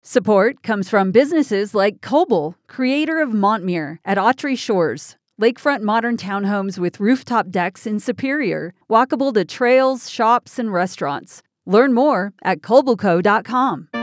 Support comes from businesses like Coble, creator of Montmere at Autry Shores, lakefront modern townhomes with rooftop decks in Superior, walkable to trails, shops, and restaurants. Learn more at cobleco.com.